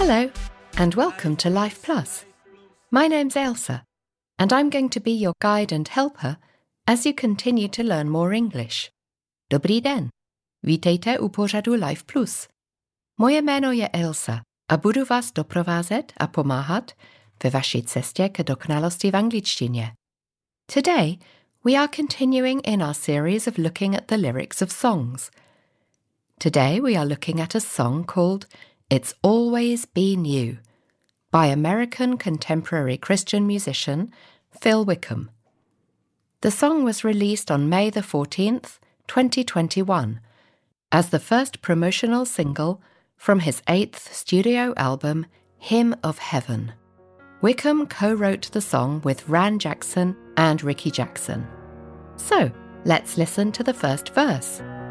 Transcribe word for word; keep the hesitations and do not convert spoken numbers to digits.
Hello, and welcome to Life Plus. My name's Ailsa, and I'm going to be your guide and helper as you continue to learn more English. Dobrý den, vítejte u pořadu Life Plus. Moje jméno je Ailsa a budu vás doprovázet a pomáhat ve vaší cestě k dokonalosti v angličtině. Today, we are continuing in our series of looking at the lyrics of songs. Today we are looking at a song called It's Always Been You by American contemporary Christian musician Phil Wickham. The song was released on May the fourteenth, twenty twenty-one, as the first promotional single from his eighth studio album, Hymn of Heaven. Wickham co-wrote the song with Ran Jackson and Ricky Jackson. So, let's listen to the first verse.